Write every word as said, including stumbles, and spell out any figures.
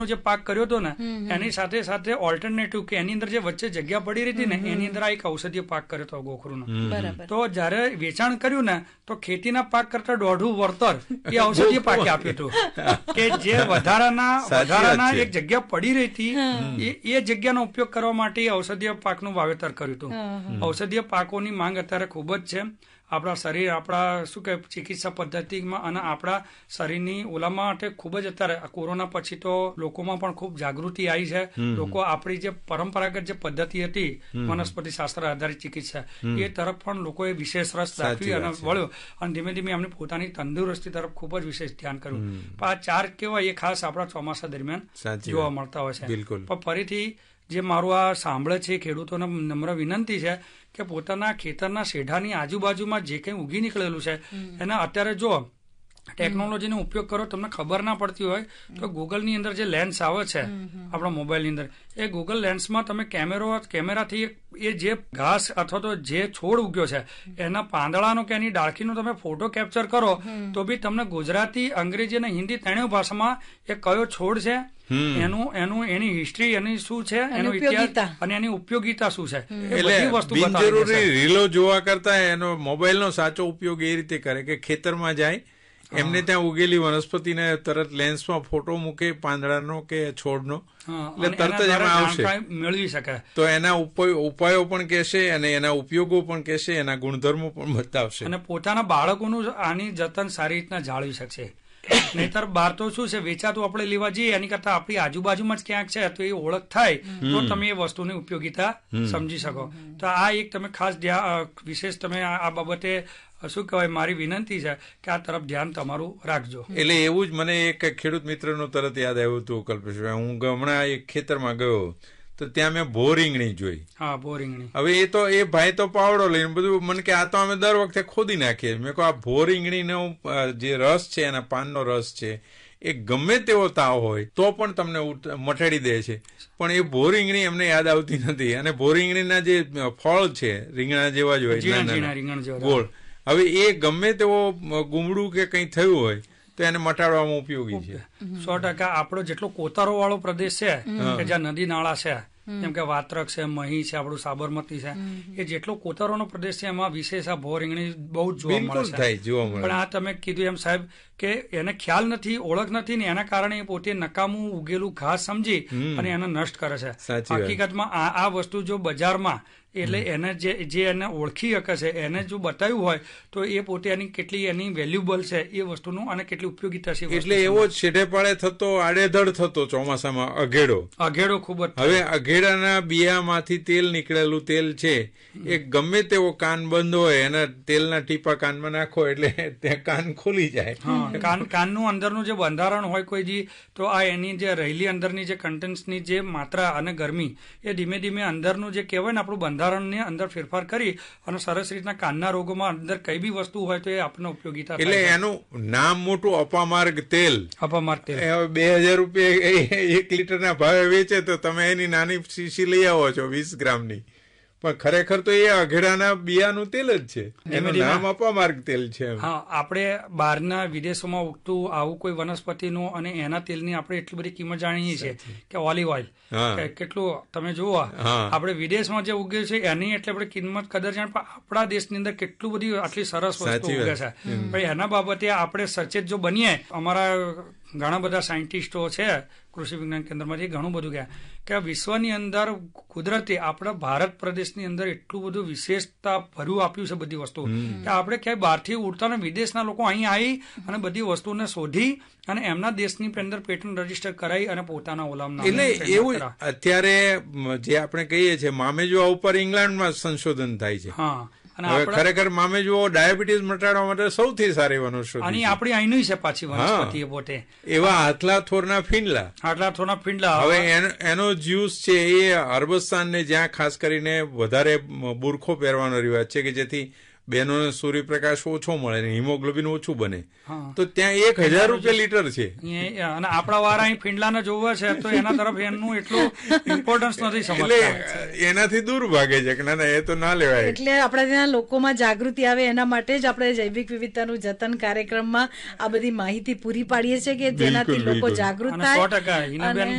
જે પાક કર્યો હતો ને એની સાથે સાથે ઓલ્ટરનેટિવ કે એની અંદર જે વચ્ચે જગ્યા પડી રહી હતી ને એની અંદર આ એક ઔષધીય પાક કર્યો હતો ગોખરુનો. તો જયારે વેચાણ કર્યું ને તો ખેતીના પાક કરતા દોઢું વળતર એ ઔષધીય પાકે આપ્યું હતું કે જે વધારાના વધારાના એક જગ્યા પડી રહી હતી એ જગ્યાનો ઉપયોગ કરવા માટે ઔષધીય પાકનું વાવેતર કર્યું હતું. ઔષધીય પાકોની માંગ અત્યારે ખૂબ જ છે. આપણા શરીર આપણા શું કે ચિકિત્સા પદ્ધતિમાં અને આપણા શરીરની ઓલા માટે ખૂબ જ અત્યારે કોરોના પછી તો લોકોમાં પણ ખૂબ જાગૃતિ આવી છે. લોકો આપણી જે પરંપરાગત જે પદ્ધતિ હતી વનસ્પતિ શાસ્ત્ર આધારિત ચિકિત્સા એ તરફ પણ લોકોએ વિશેષ રસ દાખવી અને વળ્યો અને ધીમે ધીમે એમની પોતાની તંદુરસ્તી તરફ ખૂબ જ વિશેષ ધ્યાન કર્યું. પણ આ ચાર કેવા એ ખાસ આપણા ચોમાસા દરમિયાન જોવા મળતા હોય છે. પણ ફરીથી જે મારું આ સાંભળે છે ખેડૂતોને નમ્ર વિનંતી છે કે પોતાના ખેતરના શેઢાની આજુબાજુમાં જે કંઈ ઉગી નીકળેલું છે એના અત્યારે જો ટેકનોલોજીનો ઉપયોગ કરો તમને ખબર ના પડતી હોય તો ગૂગલની અંદર જે લેન્સ આવે છે આપણા મોબાઈલની અંદર એ ગૂગલ લેન્સમાં તમે કેમેરો કેમેરાથી એ જે ઘાસ અથવા તો જે છોડ ઉગ્યો છે એના પાંદડાનો કે એની ડાળખીનો તમે ફોટો કેપ્ચર કરો તો બી તમને ગુજરાતી અંગ્રેજી અને હિન્દી ત્રણેય ભાષામાં એ કયો છોડ છે એનું એનું એની હિસ્ટ્રી એની શું છે એનો ઇતિહાસ અને એની ઉપયોગિતા શું છે એ બધી વસ્તુ બિનજરૂરી રીલો જોવા કરતા એનો મોબાઈલનો સાચો ઉપયોગ એ રીતે કરે કે ખેતરમાં જાય એમને ત્યાં ઉગેલી વનસ્પતિને તરત લેન્સમાં ફોટો મૂકે પાંદડાનો કે છોડનો એટલે તરત જ એમાં આવશે મેળવી શકે. તો એના ઉપાયો પણ કહેશે અને એના ઉપયોગો પણ કહેશે, એના ગુણધર્મો પણ બતાવશે અને પોતાના બાળકોનું આની જતન સારી રીતના જાળવી શકશે. નહીતર બહાર તો શું છે વેચાતું આપણે લેવા જઈએ એની કરતા આપણી આજુબાજુમાં જ ક્યાંક છે તો એ ઓળખ થાય તો તમે એ વસ્તુની ઉપયોગિતા સમજી શકો. તો આ એક તમે ખાસ વિશેષ તમે આ બાબતે શું કહેવાય મારી વિનંતી છે કે આ તરફ ધ્યાન તમારું રાખજો. એટલે એવું જ મને એક ખેડૂત મિત્રનું તરત યાદ આવ્યું હતું કલ્પેશભાઈ. હું હમણાં એક ખેતરમાં ગયો તો ત્યાં મેં ભોરીંગણી જોઈ. હા ભોરીંગણી. હવે એ તો એ ભાઈ તો પાવડો લઈને બધું મને કે આ તો અમે દર વખતે ખોદી નાખીએ. મેં કહું આ ભોરીંગણીનો જે રસ છે એના પાનનો રસ છે એ ગમે તેવો તાવ હોય તો પણ તમને મટાડી દે છે, પણ એ ભોરીંગણી એમને યાદ આવતી નથી. અને ભોરીંગણીના જે ફળ છે રીંગણા જેવા જ હોય ગોળ, હવે એ ગમે તેવો ગુમડું કે કંઈ થયું હોય તો એને મટાડવામાં ઉપયોગી છે. સો ટકા આપણો જેટલો કોતારો વાળો પ્રદેશ છે કે જ્યાં નદી નાળા છે જેમ કે વાત્રક છે, મહી છે, આપણું સાબરમતી છે, એ જેટલો કોતારોનો પ્રદેશ છે એમાં વિશેષ આ ભોરીંગણી બહુ જ જોવા મળે છે. પણ આ તમે કીધું એમ સાહેબ કે એને ખ્યાલ નથી, ઓળખ નથી ને એના કારણે એ પોતે નકામું ઉગેલું ઘાસ સમજી અને એને નષ્ટ કરે છે. હકીકતમાં આ આ વસ્તુ જો બજારમાં એટલે એને જે જે એને ઓળખી શકે છે એને જો બતાવ્યું હોય તો એ પોતે એની કેટલી એની વેલ્યુબલ છે એ વસ્તુનું અને કેટલી ઉપયોગિતા છે. એટલે એવો જ છેડે પાડે થતો આડેધડ થતો ચોમાસામાં અઘેડો અઘેડો ખૂબ જ. હવે અઘેડાના બિયામાંથી તેલ નીકળેલું તેલ છે એ ગમે તેવો કાન બંધ હોય એના તેલના ટીપા કાનમાં નાખો એટલે ત્યાં કાન ખોલી જાય. કાન કાનનું અંદરનું જે બંધારણ હોય કોઈ જી તો આ એની જે રહેલી અંદરની જે કન્ટેન્ટ્સની જે માત્રા અને ગરમી એ ધીમે ધીમે અંદરનું જે કહેવાય ને આપણું બંધારણની અંદર ફેરફાર કરી અને સરસ રીતના કાનના રોગોમાં અંદર કઈ બી વસ્તુ હોય તો એ આપણને ઉપયોગિતા. એટલે એનું નામ મોટું અપામાર્ગ તેલ. અપામાર્ગ તેલ હવે બે હજાર રૂપિયા એક લીટરના ભાવે વેચે તો તમે એની નાની શીશી લઈ આવો છો વીસ ગ્રામની, પણ ખરેખર તો એ અઘેડાના બિયાનું તેલ જ છે, એનું નામ અપામાર્ગ તેલ છે. હા, આપણે બહારના વિદેશોમાં ઉગતું આવું કોઈ વનસ્પતિનું અને એના તેલની આપણે એટલી બધી કિંમત જાણીએ છીએ કે ઓલિવ ઓઇલ કેટલું તમે જુઓ આપણે વિદેશમાં જે ઉગે છે એની એટલે આપણે કિંમત કદર જાણ, પણ આપણા દેશની અંદર કેટલું બધી આટલી સરસ વસ્તુ ઉગે છે. પણ એના બાબતે આપણે સચેત જો બનીએ, અમારા ઘણા બધા સાયન્ટિસ્ટો છે કૃષિ વિજ્ઞાન કેન્દ્રમાંથી ઘણું બધું ગયા કે વિશ્વની અંદર કુદરતી આપણા ભારત પ્રદેશની અંદર એટલું બધું વિશેષતા ભર્યું આપ્યું છે બધી વસ્તુ કે આપણે ક્યાંય બહારથી ઉડતા ને વિદેશના લોકો અહીં આવી અને બધી વસ્તુને શોધી અને એમના દેશની અંદર પેટન્ટ રજીસ્ટર કરાવી અને પોતાના ઓલામના. એટલે એવું અત્યારે જે આપણે કહીએ છીએ મામેજુઆ ઉપર ઇંગ્લેન્ડમાં સંશોધન થાય છે. હા, ખરેખર મામેજુઓ ડાયાબિટીસ મટાડવા માટે સૌથી સારી વનસ્પતિ અને આપણી અહીંની છે પાછી વનસ્પતિ પોતે. એવા હાથલા થોરના ફીંડલા હાથલા થોરના ફીંડલા હવે એનો જ્યુસ છે એ અરબસ્તાન ને જ્યાં ખાસ કરીને વધારે બુરખો પહેરવાનો રિવાજ છે કે જેથી બહેનોને સૂર્યપ્રકાશ ઓછો મળે ને હિમોગ્લોબિન ઓછું બને, તો ત્યાં એક હજાર રૂપિયા લીટર છે. અને આપણા વાળા અહીં ફીંડલાને જોવા છે તો એના તરફ એનું એટલું ઇમ્પોર્ટન્સ નથી સમજતા, એટલે એનાથી દૂર ભાગે છે કે ના ના એ તો ના લેવાય. એટલે આપણે ત્યાં લોકોમાં જાગૃતિ આવે એના માટે જ આપણે જૈવિક વિવિધતાનું જતન કાર્યક્રમમાં આ બધી માહિતી પૂરી પાડીએ છીએ કે જેનાથી લોકો જાગૃત થાય.